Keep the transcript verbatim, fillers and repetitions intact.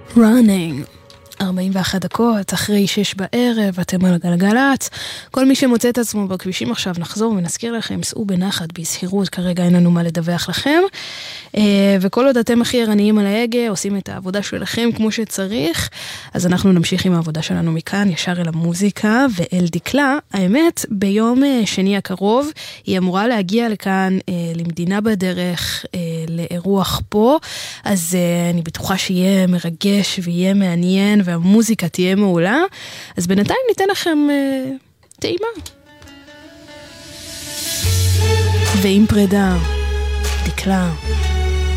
running. ארבעים ואחת דקות, אחרי שש בערב, אתם על הגלגלת. כל מי שמוצא את עצמו בכבישים עכשיו, נחזור ונזכיר לכם, סעו בנחת, בסחירות, כרגע אין לנו מה לדווח לכם. וכל עוד אתם הכי ערניים על ההגה, עושים את העבודה שלכם כמו שצריך, אז אנחנו נמשיך עם העבודה שלנו מכאן, ישר אל המוזיקה ואל דקלה. האמת, ביום שני הקרוב, היא אמורה להגיע לכאן למדינה בדרך, לאירוח פה, אז אני בטוחה שיהיה מרגש ויהיה מעניין, והמוזיקה תהיה מעולה, אז בינתיים ניתן לכם אה, טעימה. ועם פרידה, דקלה.